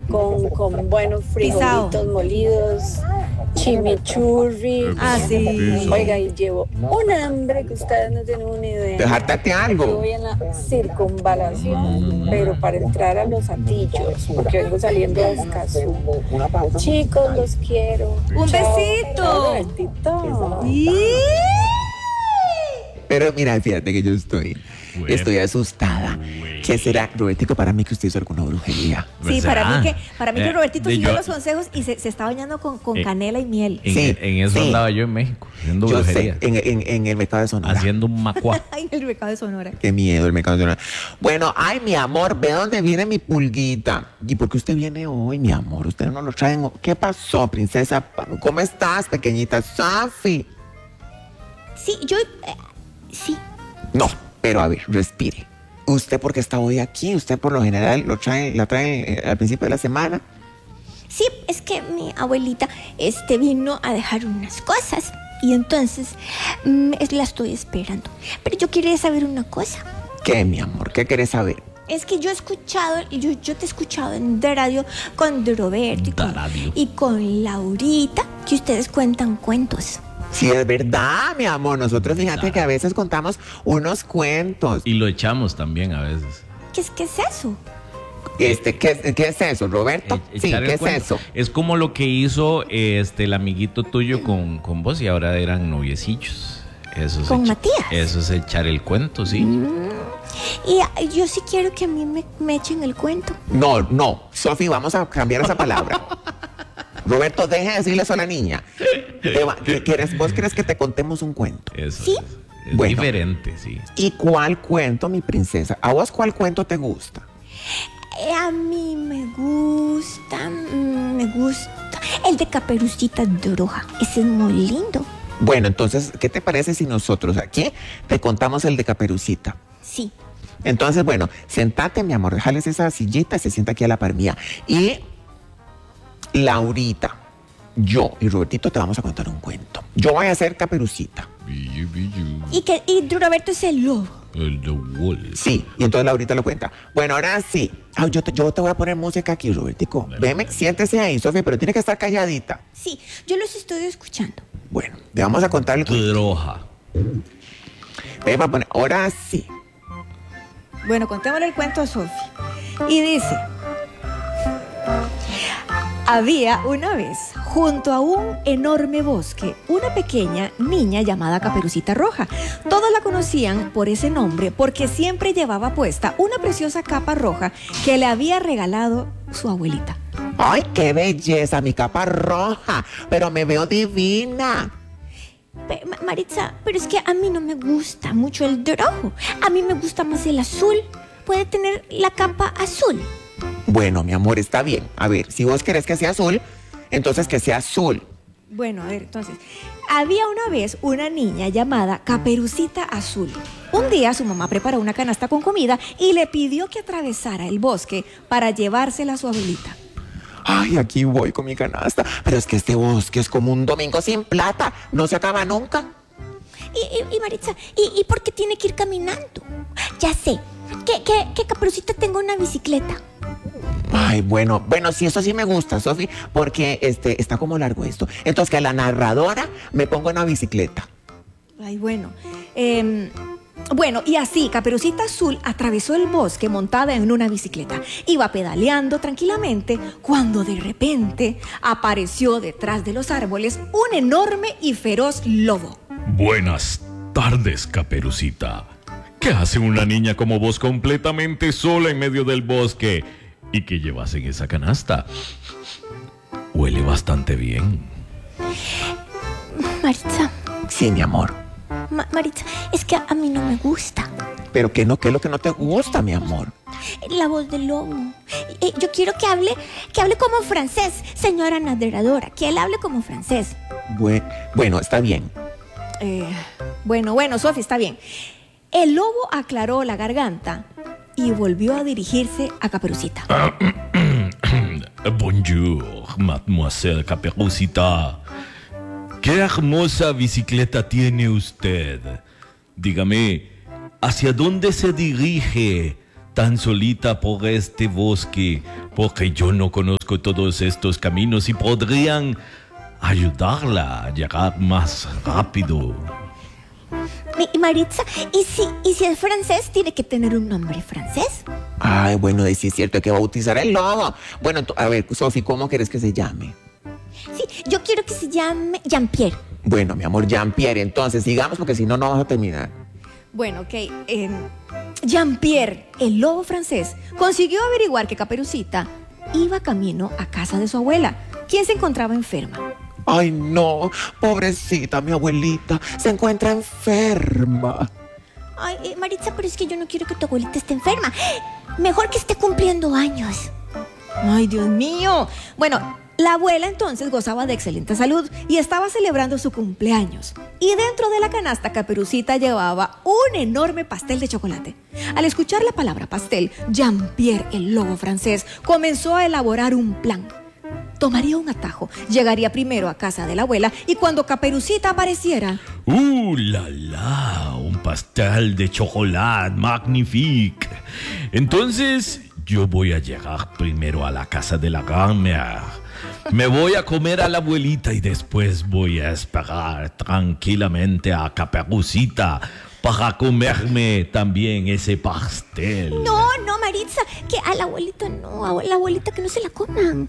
con buenos frijolitos molidos, chimichurri. Sí. Oiga, y llevo un hambre que ustedes no tienen una idea. Dejarte Yo algo. voy en la circunvalación, pero para entrar a Los Atillos, porque vengo saliendo de Escazú. Chicos, los quiero. Un Chao. besito. Robertito. Pero mira, fíjate que yo estoy asustada. ¿Qué será, Robertico, para mí que usted hizo alguna brujería? Sí, para mí que Robertito siguió yo- los consejos y se está bañando con canela y miel. En eso sí. andaba yo en México, haciendo Yo brujería. sé, en el mercado de Sonora. Haciendo un macuá. Ay, el mercado de Sonora. Qué miedo el mercado de Sonora. Bueno, ay, mi amor, ve dónde viene mi pulguita. ¿Y por qué usted viene hoy, mi amor? Usted no lo traen. ¿Qué pasó, princesa? ¿Cómo estás, pequeñita Sofi? Sí, sí. No, pero a ver, respire. ¿Usted por qué está hoy aquí? ¿Usted por lo general la trae al principio de la semana? Sí, es que mi abuelita vino a dejar unas cosas y entonces la estoy esperando. Pero yo quería saber una cosa. ¿Qué, mi amor? ¿Qué querés saber? Es que yo he escuchado, yo te he escuchado en de radio con de Roberto y con Laurita que ustedes cuentan cuentos. Sí, es verdad, mi amor. Nosotros fíjate que a veces contamos unos cuentos. Y lo echamos también a veces. ¿Qué es eso? ¿Qué es eso, Roberto? Sí, Echar el ¿qué es cuento. eso? Es como lo que hizo el amiguito tuyo con vos y ahora eran noviecillos. Eso es ¿Con Matías? Eso es echar el cuento, sí. Y yo sí quiero que a mí me echen el cuento. No, Sofi, vamos a cambiar esa palabra. Roberto, deje de decirle eso a la niña. ¿Vos querés que te contemos un cuento? Eso ¿Sí? es Bueno. diferente, sí. ¿Y cuál cuento, mi princesa? ¿A vos cuál cuento te gusta? A mí me gusta el de Caperucita Roja. Ese es muy lindo. Bueno, entonces, ¿qué te parece si nosotros aquí te contamos el de Caperucita? Sí. Entonces, bueno, sentate, mi amor, déjales esa sillita, se sienta aquí a la par mía. Y Laurita, yo y Robertito te vamos a contar un cuento. Yo voy a ser Caperucita. Y Roberto es el lobo. El de Wolf. Sí, y entonces Laurita lo cuenta. Bueno, ahora sí. Yo te voy a poner música aquí, Robertico. Veme, siéntese ahí, Sofía, pero tiene que estar calladita. Sí, yo los estoy escuchando. Bueno, le vamos a contar el cuento. Droja. Ve, va a poner, ahora sí. Bueno, contémosle el cuento a Sofi. Y dice: había una vez, junto a un enorme bosque, una pequeña niña llamada Caperucita Roja. Todos la conocían por ese nombre porque siempre llevaba puesta una preciosa capa roja que le había regalado su abuelita. ¡Ay, qué belleza, mi capa roja! Pero me veo divina. Maritza, pero es que a mí no me gusta mucho el de rojo. A mí me gusta más el azul. ¿Puede tener la capa azul? Bueno, mi amor, está bien. A ver, si vos querés que sea azul, entonces que sea azul. Bueno, a ver, entonces, había una vez una niña llamada Caperucita Azul. Un día su mamá preparó una canasta con comida y le pidió que atravesara el bosque para llevársela a su abuelita. Ay, aquí voy con mi canasta. Pero es que este bosque es como un domingo sin plata. No se acaba nunca. Y Maritza, ¿y por qué tiene que ir caminando? Ya sé, que Caperucita tenga una bicicleta. Ay, bueno, sí, eso sí me gusta, Sofi, porque está como largo esto. Entonces, que la narradora me ponga una bicicleta. Ay, bueno. Bueno, y así Caperucita Azul atravesó el bosque montada en una bicicleta. Iba pedaleando tranquilamente cuando de repente apareció detrás de los árboles un enorme y feroz lobo. Buenas tardes, Caperucita. ¿Qué hace una niña como vos completamente sola en medio del bosque? ¿Y qué llevas en esa canasta? Huele bastante bien. Maritza, Sí, mi amor. Maritza, es que a mí no me gusta Pero ¿qué es lo que no te gusta, mi amor? la voz del lobo. Yo quiero que hable como francés, señora narradora, que él hable como francés. Bueno, está bien. Bueno, Sofi, está bien. El lobo aclaró la garganta y volvió a dirigirse a Caperucita. Bonjour, mademoiselle Caperucita. Qué hermosa bicicleta tiene usted. Dígame, ¿hacia dónde se dirige tan solita por este bosque, porque yo no conozco todos estos caminos y podrían ayudarla a llegar más rápido. Maritza, ¿y si es francés, tiene que tener un nombre francés? Ay, bueno, sí es cierto, hay que bautizar el lobo. Bueno, a ver, Sofi, ¿cómo quieres que se llame? Sí, yo quiero que se llame Jean-Pierre. Bueno, mi amor, Jean-Pierre, entonces sigamos porque si no, no vamos a terminar. Bueno, ok. Jean-Pierre, el lobo francés, consiguió averiguar que Caperucita iba camino a casa de su abuela, quien se encontraba enferma. Ay, no, pobrecita, mi abuelita se encuentra enferma. Ay, Maritza, pero es que yo no quiero que tu abuelita esté enferma. Mejor que esté cumpliendo años. Ay, Dios mío. Bueno, la abuela entonces gozaba de excelente salud y estaba celebrando su cumpleaños. Y dentro de la canasta, Caperucita llevaba un enorme pastel de chocolate. Al escuchar la palabra pastel, Jean-Pierre, el lobo francés, comenzó a elaborar un plan. Tomaría un atajo, llegaría primero a casa de la abuela y cuando Caperucita apareciera... La, la! Un pastel de chocolate magnifique. Entonces, yo voy a llegar primero a la casa de la grand-mère. Me voy a comer a la abuelita y después voy a esperar tranquilamente a Caperucita para comerme también ese pastel. No, Maritza, que a la abuelita no, a la abuelita que no se la coman.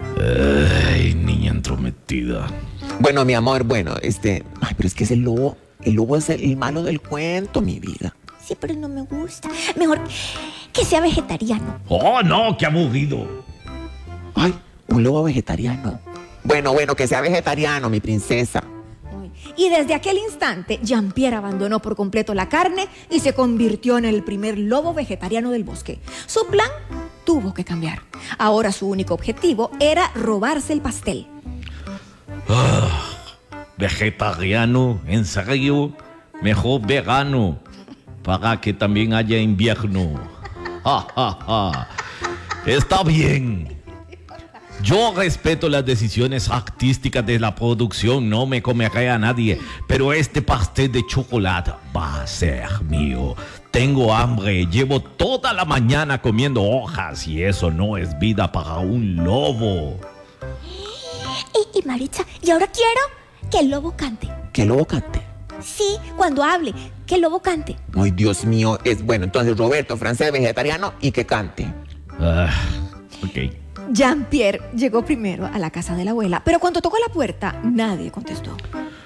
Ay, niña entrometida. Bueno, mi amor, ay, pero es que es el lobo es el malo del cuento, mi vida. Sí, pero no me gusta. Mejor que sea vegetariano. Oh, no, qué aburrido. Ay, un lobo vegetariano. Bueno, que sea vegetariano, mi princesa. Y desde aquel instante, Jean-Pierre abandonó por completo la carne y se convirtió en el primer lobo vegetariano del bosque. Su plan tuvo que cambiar. Ahora su único objetivo era robarse el pastel. Vegetariano, ¿en serio? Mejor vegano, para que también haya invierno. Ja, ja, ja. Está bien. Yo respeto las decisiones artísticas de la producción, no me comeré a nadie, pero este pastel de chocolate va a ser mío. Tengo hambre, llevo toda la mañana comiendo hojas y eso no es vida para un lobo. Y Maritza, y ahora quiero que el lobo cante. ¿Que el lobo cante? Sí, cuando hable, que el lobo cante. Ay, Dios mío, entonces Roberto, francés, vegetariano y que cante. Ok. Jean-Pierre llegó primero a la casa de la abuela, pero cuando tocó la puerta, nadie contestó.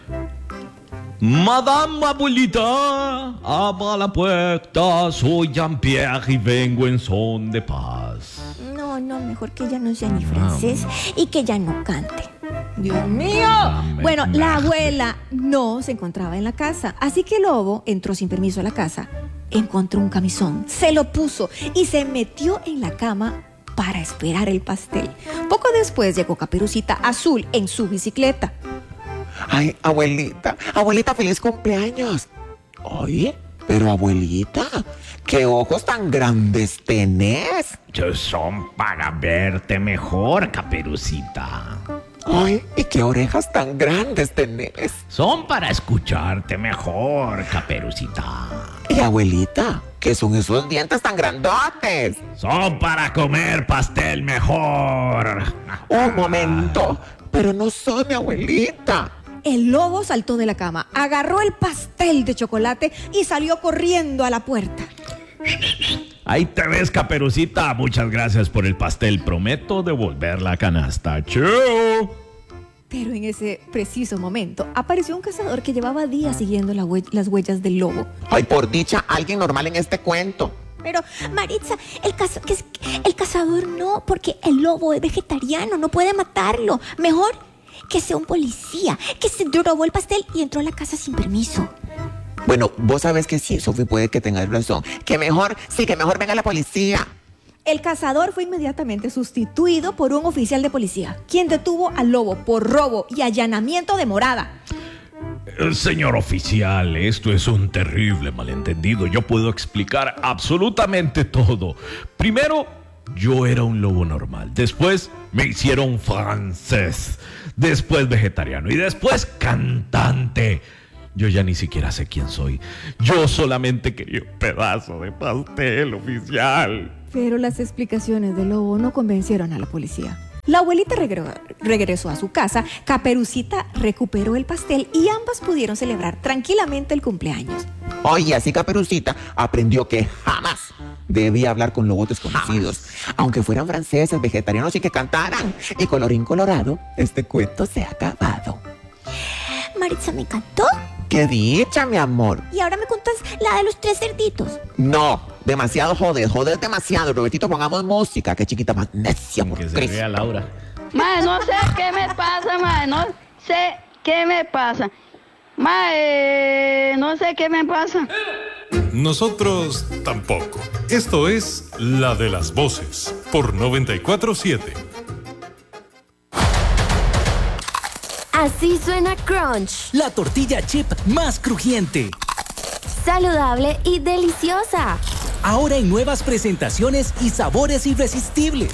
Madame abuelita, abra la puerta, soy Jean-Pierre y vengo en son de paz. No, mejor que ella no sea ni francés y que ella no cante. ¡Dios mío! Bueno, la abuela no se encontraba en la casa, así que el lobo entró sin permiso a la casa, encontró un camisón, se lo puso y se metió en la cama para esperar el pastel. Poco después llegó Caperucita Azul en su bicicleta. Ay, abuelita, feliz cumpleaños. Oye, pero abuelita, ¿qué ojos tan grandes tenés? Son para verte mejor, Caperucita. Ay, ¿y qué orejas tan grandes tenés? Son para escucharte mejor, Caperucita. Y abuelita, ¿qué son esos dientes tan grandotes? Son para comer pastel mejor. Un momento, pero no soy mi abuelita. El lobo saltó de la cama, agarró el pastel de chocolate y salió corriendo a la puerta. Ahí te ves, Caperucita. Muchas gracias por el pastel. Prometo devolver la canasta. ¡Chao! Pero en ese preciso momento apareció un cazador que llevaba días siguiendo las huellas del lobo. Ay, por dicha, alguien normal en este cuento. Pero, Maritza, el cazador no, porque el lobo es vegetariano, no puede matarlo. Mejor que sea un policía, que se robó el pastel y entró a la casa sin permiso. Bueno, vos sabés que sí, Sofi, puede que tengas razón. Que mejor venga la policía. El cazador fue inmediatamente sustituido por un oficial de policía, quien detuvo al lobo por robo y allanamiento de morada. Señor oficial, esto es un terrible malentendido. Yo puedo explicar absolutamente todo. Primero, yo era un lobo normal. Después me hicieron francés. Después vegetariano. Y después cantante. Yo ya ni siquiera sé quién soy. Yo solamente quería un pedazo de pastel, oficial. Pero las explicaciones del lobo no convencieron a la policía. La abuelita regresó a su casa, Caperucita recuperó el pastel y ambas pudieron celebrar tranquilamente el cumpleaños. Oye, así Caperucita aprendió que jamás debía hablar con lobos desconocidos, aunque fueran franceses, vegetarianos y que cantaran. Y colorín colorado, este cuento se ha acabado. Maritza, me encantó. ¡Qué dicha, mi amor! Y ahora me contás la de los 3 cerditos. No, demasiado joder demasiado. Robertito, pongamos música. Qué chiquita más necia, por Que se Cristo. vea Laura. Mae, no sé qué me pasa, mae, no sé qué me pasa. Mae, no sé qué me pasa. Nosotros tampoco. Esto es La de las Voces, por 94.7. Así suena Crunch. La tortilla chip más crujiente. Saludable y deliciosa. Ahora en nuevas presentaciones y sabores irresistibles.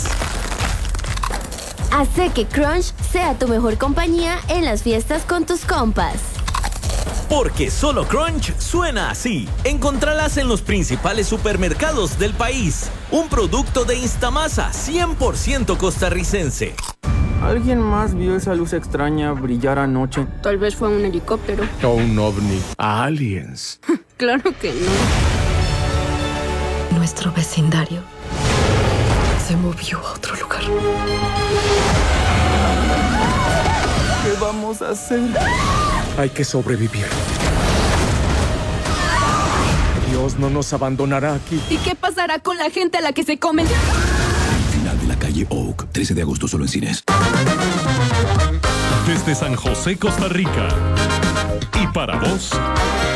Hace que Crunch sea tu mejor compañía en las fiestas con tus compas. Porque solo Crunch suena así. Encontralas en los principales supermercados del país. Un producto de Instamasa 100% costarricense. ¿Alguien más vio esa luz extraña brillar anoche? Tal vez fue un helicóptero. O un ovni. Aliens. Claro que no. Nuestro vecindario se movió a otro lugar. ¿Qué vamos a hacer? Hay que sobrevivir. Dios no nos abandonará aquí. ¿Y qué pasará con la gente a la que se comen? Final de la calle Oak, 13 de agosto solo en cines. Desde San José, Costa Rica. Y para vos,